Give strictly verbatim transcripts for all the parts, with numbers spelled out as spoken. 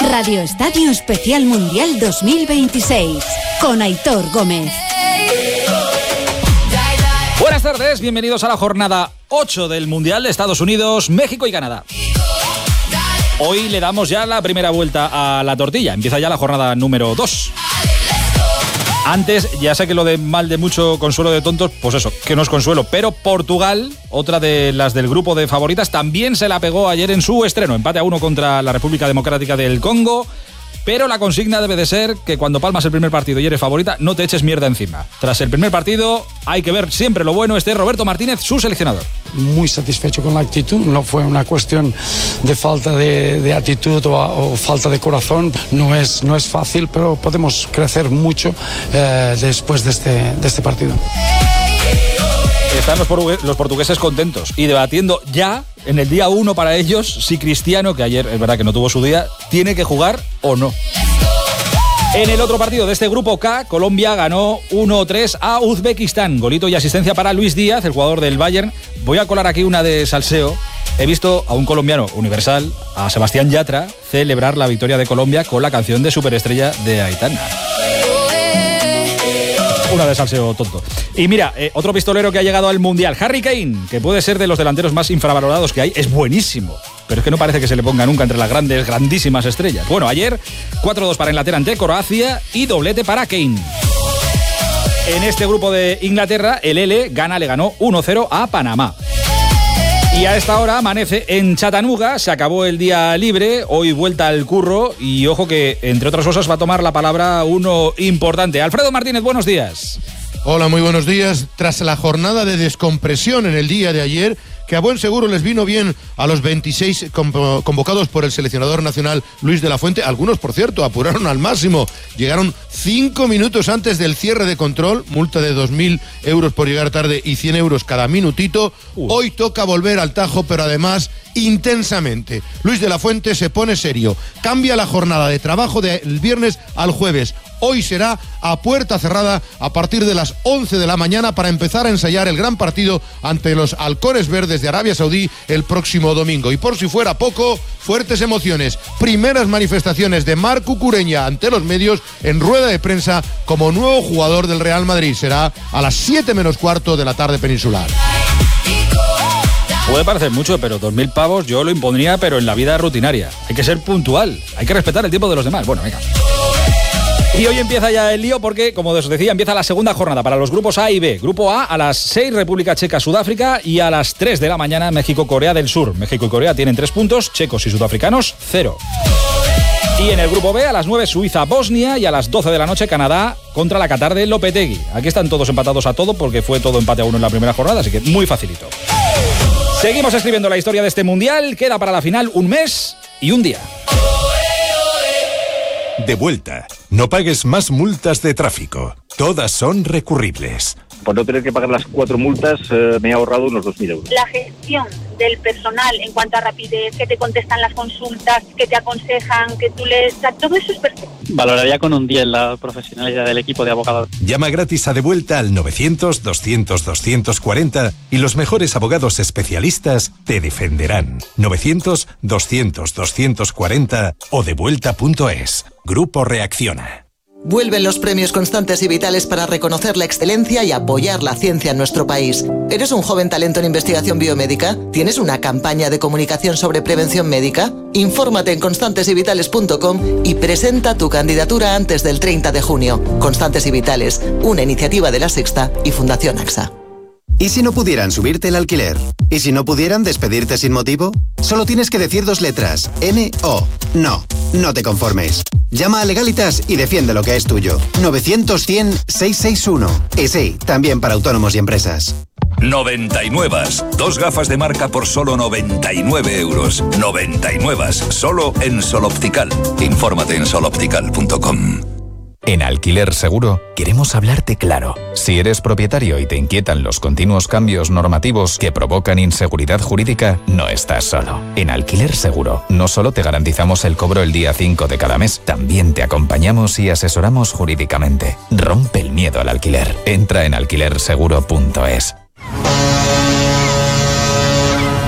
Radio Estadio Especial Mundial dos mil veintiséis con Aitor Gómez. Buenas tardes, bienvenidos a la jornada ocho del Mundial de Estados Unidos, México y Canadá. Hoy le damos ya la primera vuelta a la tortilla, empieza ya la jornada número dos. Antes, ya sé que lo de mal de mucho consuelo de tontos, pues eso, que no es consuelo, pero Portugal, otra de las del grupo de favoritas, también se la pegó ayer en su estreno, empate a uno contra la República Democrática del Congo. Pero la consigna debe de ser que cuando palmas el primer partido y eres favorita, no te eches mierda encima. Tras el primer partido, hay que ver siempre lo bueno. Este es Roberto Martínez, su seleccionador. Muy satisfecho con la actitud, no fue una cuestión de falta de, de actitud o, o falta de corazón. No es, no es fácil, pero podemos crecer mucho eh, después de este, de este partido. Están los, portugues, los portugueses contentos y debatiendo ya en el día uno para ellos si Cristiano, que ayer es verdad que no tuvo su día, tiene que jugar o no. En el otro partido de este grupo K, Colombia ganó uno tres a Uzbekistán. Golito y asistencia para Luis Díaz, el jugador del Bayern. Voy a colar aquí una de salseo. He visto a un colombiano universal, a Sebastián Yatra, celebrar la victoria de Colombia con la canción de Superestrella de Aitana. Una de salseo tonto. Y mira, eh, otro pistolero que ha llegado al Mundial, Harry Kane, que puede ser de los delanteros más infravalorados que hay, es buenísimo, pero es que no parece que se le ponga nunca entre las grandes, grandísimas estrellas. Bueno, ayer cuatro dos para Inglaterra ante Croacia y doblete para Kane. En este grupo de Inglaterra, el L gana, le ganó uno cero a Panamá. Y a esta hora amanece en Chattanooga, se acabó el día libre, hoy vuelta al curro y ojo que, entre otras cosas, va a tomar la palabra uno importante. Alfredo Martínez, buenos días. Hola, muy buenos días. Tras la jornada de descompresión en el día de ayer, que a buen seguro les vino bien a los veintiséis convocados por el seleccionador nacional Luis de la Fuente. Algunos, por cierto, apuraron al máximo. Llegaron cinco minutos antes del cierre de control, multa de dos mil euros por llegar tarde y cien euros cada minutito. Uh. Hoy toca volver al tajo, pero además intensamente. Luis de la Fuente se pone serio. Cambia la jornada de trabajo del viernes al jueves. Hoy será a puerta cerrada a partir de las once de la mañana para empezar a ensayar el gran partido ante los halcones verdes de Arabia Saudí el próximo domingo. Y por si fuera poco, fuertes emociones. Primeras manifestaciones de Marc Cucurella ante los medios en rueda de prensa como nuevo jugador del Real Madrid. Será a las siete menos cuarto de la tarde peninsular. Puede parecer mucho, pero dos mil pavos yo lo impondría, pero en la vida rutinaria. Hay que ser puntual, hay que respetar el tiempo de los demás. Bueno, venga. Y hoy empieza ya el lío porque, como os decía, empieza la segunda jornada para los grupos A y B. Grupo A a las seis, República Checa, Sudáfrica, y a las tres de la mañana, México, Corea del Sur. México y Corea tienen tres puntos, checos y sudafricanos, cero. Y en el grupo B, a las nueve, Suiza, Bosnia, y a las doce de la noche, Canadá contra la Qatar de Lopetegui. Aquí están todos empatados a todo porque fue todo empate a uno en la primera jornada, así que muy facilito. Seguimos escribiendo la historia de este Mundial. Queda para la final un mes y un día. De vuelta. No pagues más multas de tráfico. Todas son recurribles. Por no tener que pagar las cuatro multas, eh, me he ahorrado unos dos mil euros. La gestión del personal en cuanto a rapidez, que te contestan las consultas, que te aconsejan, que tú les... Todo eso es perfecto. Valoraría con un diez la profesionalidad del equipo de abogados. Llama gratis a De Vuelta al novecientos, doscientos, doscientos cuarenta y los mejores abogados especialistas te defenderán. novecientos, doscientos, doscientos cuarenta o devuelta punto es. Grupo Reacciona. Vuelven los premios Constantes y Vitales para reconocer la excelencia y apoyar la ciencia en nuestro país. ¿Eres un joven talento en investigación biomédica? ¿Tienes una campaña de comunicación sobre prevención médica? Infórmate en constantes y vitales punto com y presenta tu candidatura antes del treinta de junio. Constantes y Vitales, una iniciativa de La Sexta y Fundación AXA. ¿Y si no pudieran subirte el alquiler? ¿Y si no pudieran despedirte sin motivo? Solo tienes que decir dos letras. N O. No, no te conformes. Llama a Legalitas y defiende lo que es tuyo. novecientos, cien, seiscientos sesenta y uno. Y sí, también para autónomos y empresas. noventa y nueve. Dos gafas de marca por solo noventa y nueve euros. noventa y nueve. Solo en Sol Optical. Infórmate en sol optical punto com. En Alquiler Seguro queremos hablarte claro. Si eres propietario y te inquietan los continuos cambios normativos que provocan inseguridad jurídica, no estás solo. En Alquiler Seguro no solo te garantizamos el cobro el día cinco de cada mes, también te acompañamos y asesoramos jurídicamente. Rompe el miedo al alquiler. Entra en alquiler seguro punto es.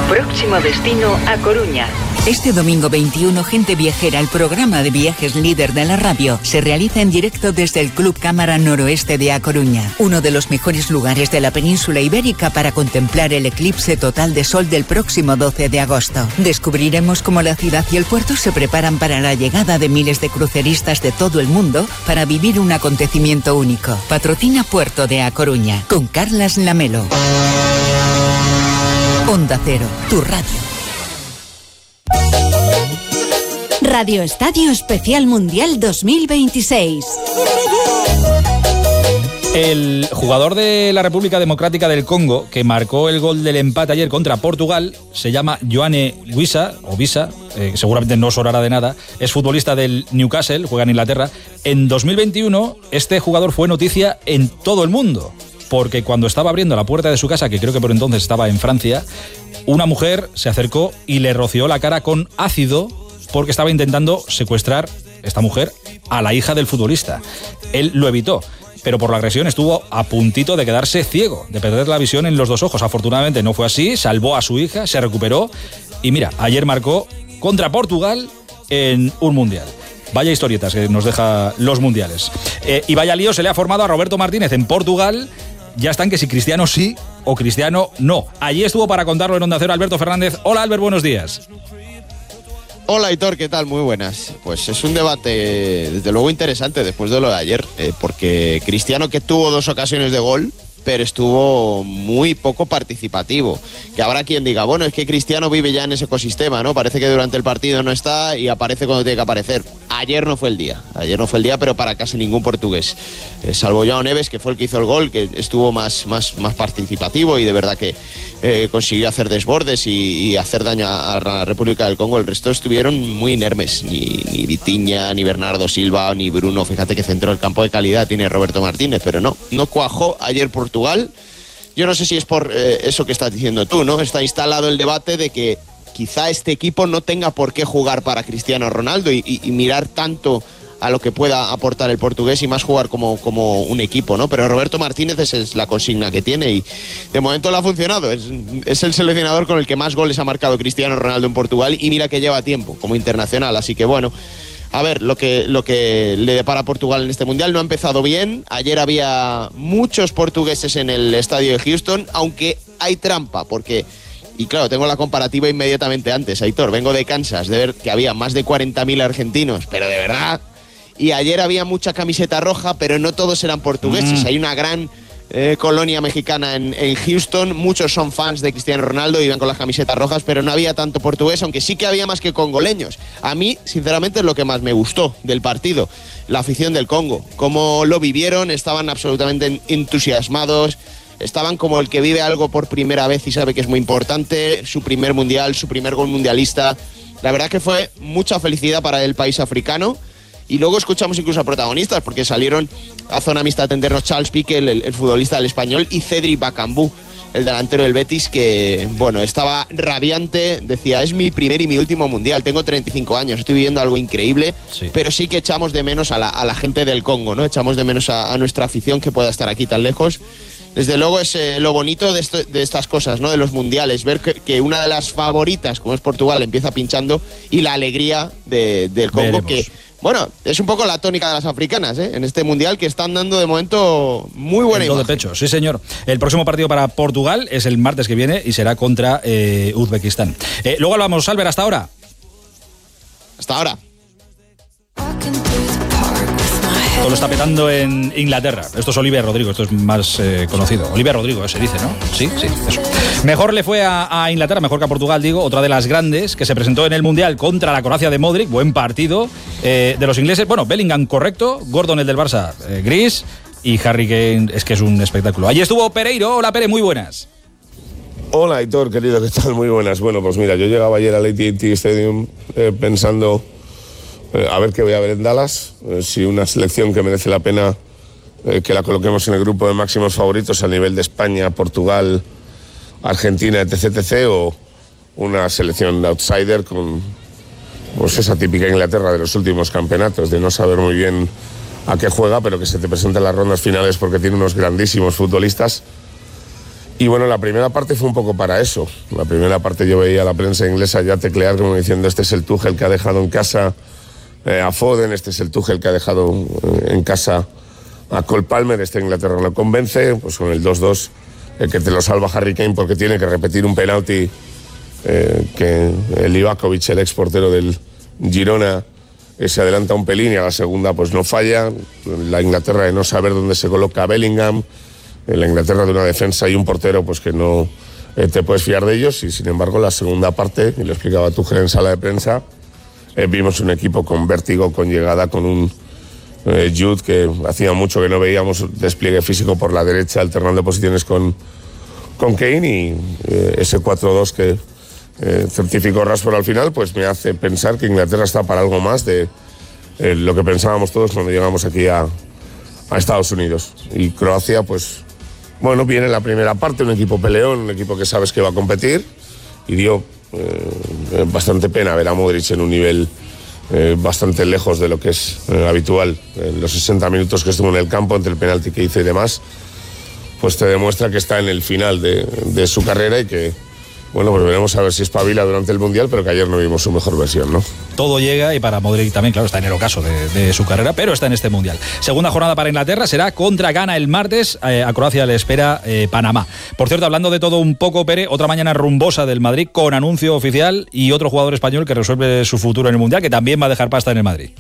Próximo destino a Coruña. Este domingo veintiuno, Gente Viajera, el programa de viajes líder de la radio, se realiza en directo desde el Club Cámara Noroeste de A Coruña, uno de los mejores lugares de la península ibérica para contemplar el eclipse total de sol del próximo doce de agosto. Descubriremos cómo la ciudad y el puerto se preparan para la llegada de miles de cruceristas de todo el mundo para vivir un acontecimiento único. Patrocina Puerto de A Coruña, con Carlas Lamelo. Onda Cero, tu radio. Radio Estadio Especial Mundial dos mil veintiséis. El jugador de la República Democrática del Congo, que marcó el gol del empate ayer contra Portugal, se llama Yoane Wissa, o Wissa, eh, seguramente no sonará de nada, es futbolista del Newcastle, juega en Inglaterra. En dos mil veintiuno, este jugador fue noticia en todo el mundo, porque cuando estaba abriendo la puerta de su casa, que creo que por entonces estaba en Francia, una mujer se acercó y le roció la cara con ácido porque estaba intentando secuestrar, esta mujer, a la hija del futbolista. Él lo evitó, pero por la agresión estuvo a puntito de quedarse ciego, de perder la visión en los dos ojos. Afortunadamente no fue así, salvó a su hija, se recuperó y mira, ayer marcó contra Portugal en un mundial. Vaya historietas que nos deja los mundiales. Eh, y vaya lío se le ha formado a Roberto Martínez en Portugal. Ya están que si Cristiano sí o Cristiano no. Allí estuvo para contarlo en Onda Cero Alberto Fernández. Hola Albert, buenos días. Hola Aitor, ¿qué tal? Muy buenas. Pues es un debate desde luego interesante después de lo de ayer, eh, porque Cristiano, que tuvo dos ocasiones de gol, pero estuvo muy poco participativo. Que habrá quien diga, bueno, es que Cristiano vive ya en ese ecosistema, ¿no? Parece que durante el partido no está y aparece cuando tiene que aparecer. Ayer no fue el día, ayer no fue el día, pero para casi ningún portugués. Eh, salvo João Neves, que fue el que hizo el gol, que estuvo más, más, más participativo y de verdad que eh, consiguió hacer desbordes y, y hacer daño a, a la República del Congo. El resto estuvieron muy inermes. Ni, ni Vitinha, ni Bernardo Silva, ni Bruno. Fíjate que centro del campo de calidad tiene Roberto Martínez, pero no, no cuajó ayer Portugal. Yo no sé si es por eh, eso que estás diciendo tú, ¿no? Está instalado el debate de que quizá este equipo no tenga por qué jugar para Cristiano Ronaldo y, y, y mirar tanto a lo que pueda aportar el portugués y más jugar como, como un equipo, ¿no? Pero Roberto Martínez esa es la consigna que tiene y de momento le ha funcionado. Es, es el seleccionador con el que más goles ha marcado Cristiano Ronaldo en Portugal y mira que lleva tiempo como internacional, así que bueno, a ver lo que, lo que le depara a Portugal en este Mundial. No ha empezado bien, ayer había muchos portugueses en el estadio de Houston, aunque hay trampa, porque... Y claro, tengo la comparativa inmediatamente antes, Aitor. Vengo de Kansas, de ver que había más de cuarenta mil argentinos, pero de verdad. Y ayer había mucha camiseta roja, pero no todos eran portugueses. Mm. Hay una gran eh, colonia mexicana en, en Houston. Muchos son fans de Cristiano Ronaldo y iban con las camisetas rojas, pero no había tanto portugués, aunque sí que había más que congoleños. A mí, sinceramente, es lo que más me gustó del partido. La afición del Congo. Cómo lo vivieron, estaban absolutamente entusiasmados. Estaban como el que vive algo por primera vez y sabe que es muy importante, su primer mundial, su primer gol mundialista. La verdad que fue mucha felicidad para el país africano. Y luego escuchamos incluso a protagonistas, porque salieron a zona mixta a atendernos Charles Piqué, el, el futbolista del Español, y Cedric Bakambu, el delantero del Betis, que, bueno, estaba radiante. Decía, es mi primer y mi último mundial, tengo treinta y cinco años, estoy viviendo algo increíble, sí. Pero sí que echamos de menos a la, a la gente del Congo, ¿no? Echamos de menos a, a nuestra afición que pueda estar aquí tan lejos. Desde luego es eh, lo bonito de, esto, de estas cosas, ¿no? De los mundiales, ver que, que una de las favoritas, como es Portugal, empieza pinchando, y la alegría de, del Congo. Veremos. Que, bueno, es un poco la tónica de las africanas, ¿eh? En este mundial, que están dando de momento muy buena imagen. De pecho, sí señor. El próximo partido para Portugal es el martes que viene y será contra eh, Uzbekistán. Eh, luego hablamos, Albert, hasta ahora. Hasta ahora. Todo lo está petando en Inglaterra. Esto es Olivia Rodrigo, esto es más eh, conocido. Olivia Rodrigo, se dice, ¿no? Sí, sí, eso. Mejor le fue a, a Inglaterra, mejor que a Portugal, digo, otra de las grandes, que se presentó en el Mundial contra la Croacia de Modric. Buen partido eh, de los ingleses. Bueno, Bellingham correcto, Gordon el del Barça eh, gris y Harry Kane es que es un espectáculo. Allí estuvo Pereiro. Hola, Pere, muy buenas. Hola, Aitor, querido, ¿qué tal? Muy buenas. Bueno, pues mira, yo llegaba ayer al A T and T Stadium eh, pensando... Eh, a ver qué voy a ver en Dallas, eh, si una selección que merece la pena eh, que la coloquemos en el grupo de máximos favoritos a nivel de España, Portugal, Argentina, etc, etc, o una selección de outsider con pues esa típica Inglaterra de los últimos campeonatos, de no saber muy bien a qué juega, pero que se te presenta en las rondas finales porque tiene unos grandísimos futbolistas. Y bueno, la primera parte fue un poco para eso. La primera parte yo veía a la prensa inglesa ya teclear como diciendo este es el Tuchel que ha dejado en casa eh, a Foden, este es el Tuchel que ha dejado eh, en casa a Cole Palmer, este Inglaterra no convence, pues con el dos dos eh, que te lo salva Harry Kane porque tiene que repetir un penalti eh, que el Livakovic, el ex portero del Girona, eh, se adelanta un pelín y a la segunda pues no falla. La Inglaterra de no saber dónde se coloca Bellingham, en la Inglaterra de una defensa y un portero pues que no eh, te puedes fiar de ellos, y sin embargo la segunda parte, y lo explicaba Tuchel en sala de prensa, eh, vimos un equipo con vértigo, con llegada, con un eh, Jude que hacía mucho que no veíamos despliegue físico por la derecha, alternando posiciones con, con Kane, y eh, ese cuatro dos que eh, certificó Rashford al final pues me hace pensar que Inglaterra está para algo más de eh, lo que pensábamos todos cuando llegamos aquí a, a Estados Unidos. Y Croacia pues bueno, viene la primera parte, un equipo peleón, un equipo que sabes que va a competir, y dio eh, bastante pena ver a Modric en un nivel eh, bastante lejos de lo que es eh, habitual. En los sesenta minutos que estuvo en el campo, entre el penalti que hizo y demás, pues te demuestra que está en el final de, de su carrera y que, bueno, pues veremos a ver si espabila durante el Mundial, pero que ayer no vimos su mejor versión, ¿no? Todo llega, y para Modric también, claro, está en el ocaso de, de su carrera, pero está en este Mundial. Segunda jornada para Inglaterra, será contra Ghana el martes, eh, a Croacia le espera eh, Panamá. Por cierto, hablando de todo un poco, Pere, otra mañana rumbosa del Madrid con anuncio oficial y otro jugador español que resuelve su futuro en el Mundial, que también va a dejar pasta en el Madrid.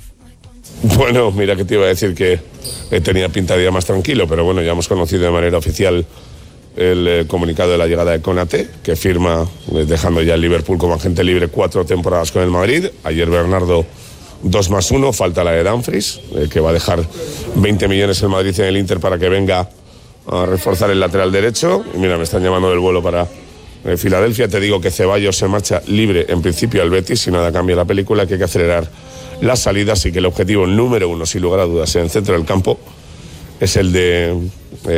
Bueno, mira que te iba a decir que eh, tenía pinta de día más tranquilo, pero bueno, ya hemos conocido de manera oficial el eh, comunicado de la llegada de Konaté, que firma, eh, dejando ya el Liverpool como agente libre, cuatro temporadas con el Madrid. Ayer Bernardo, dos más uno, falta la de Dumfries, eh, que va a dejar veinte millones el Madrid en el Inter para que venga a reforzar el lateral derecho. Y mira, me están llamando del vuelo para eh, Filadelfia. Te digo que Ceballos se marcha libre en principio al Betis, si nada cambia la película, que hay que acelerar las salidas y que el objetivo número uno, sin lugar a dudas, en el centro del campo es el de